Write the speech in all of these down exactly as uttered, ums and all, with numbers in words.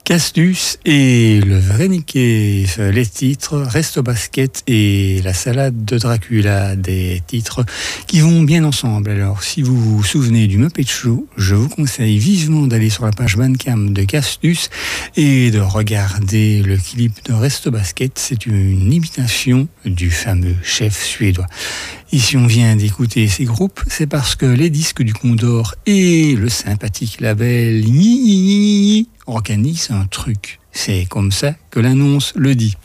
Castus et le vrai Niquet, les titres Resto Basket et la salade de Dracula, des titres qui vont bien ensemble. Alors si vous vous souvenez du Muppet Show, je vous conseille vivement d'aller sur la page Bandcamp de Castus et de regarder le clip de Resto Basket. C'est une imitation du fameux chef suédois. Et si on vient d'écouter ces groupes, c'est parce que les disques du Condor et le sympathique label organisent un truc. C'est comme ça que l'annonce le dit.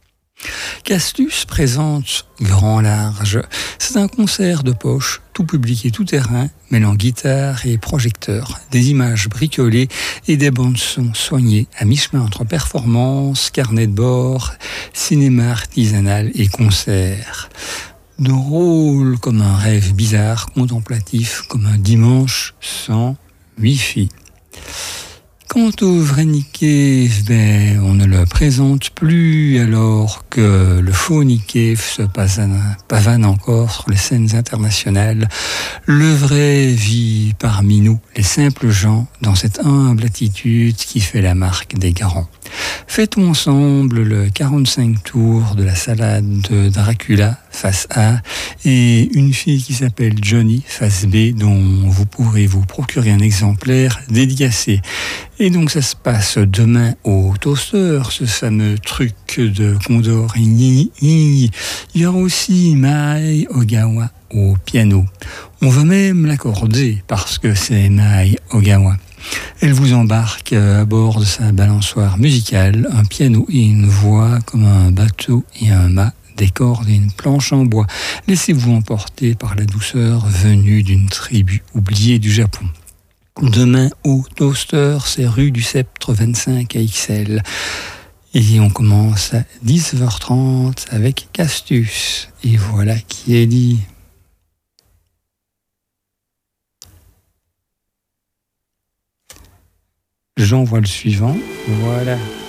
Castus présente Grand Large. C'est un concert de poche, tout public et tout terrain, mêlant guitare et projecteur, des images bricolées et des bandes-son soignées à mi-chemin entre performances, carnet de bord, cinéma artisanal et concert. Drôle comme un rêve bizarre, contemplatif comme un dimanche sans wifi. Quant au vrai Niquet, ben, on ne le présente plus alors que le faux Niquet se pavane encore sur les scènes internationales. Le vrai vit parmi nous, les simples gens, dans cette humble attitude qui fait la marque des garants. Fêtons ensemble le quarante-cinq tours de la salade de Dracula, face A, et une fille qui s'appelle Johnny, face B, dont vous pourrez vous procurer un exemplaire dédicacé. Et donc ça se passe demain au Toaster, ce fameux truc de Condor. Il y aura aussi Mai Ogawa au piano. On va même l'accorder parce que c'est Mai Ogawa. Elle vous embarque à bord de sa balançoire musicale, un piano et une voix comme un bateau et un mât, des cordes et une planche en bois. Laissez-vous emporter par la douceur venue d'une tribu oubliée du Japon. Demain au Toaster, c'est rue du Sceptre vingt-cinq à X L. Et on commence à dix-neuf heures trente avec Castus. Et voilà qui est dit. J'envoie le suivant. Voilà.